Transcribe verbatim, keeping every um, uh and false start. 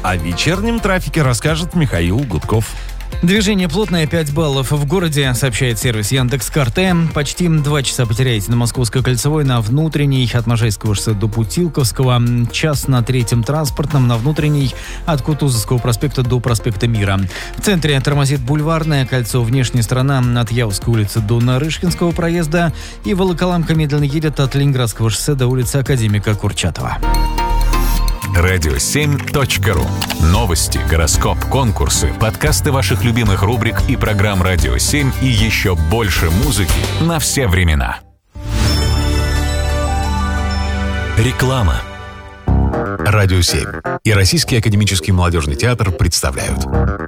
О вечернем трафике расскажет Михаил Гудков. Движение плотное, пять баллов в городе, сообщает сервис Яндекс.Карте. Почти два часа потеряете на Московской кольцевой, на внутренней от Можайского шоссе до Путилковского. Час на третьем транспортном, на внутренней от Кутузовского проспекта до проспекта Мира. В центре тормозит Бульварное кольцо, внешняя сторона от Яузской улицы до Нарышкинского проезда. И Волоколамка медленно едет от Ленинградского шоссе до улицы Академика Курчатова. радио семь точка ру. Новости, гороскоп, конкурсы, подкасты ваших любимых рубрик и программ «Радио семь» и еще больше музыки на все времена. Реклама. радио семь и Российский академический молодежный театр представляют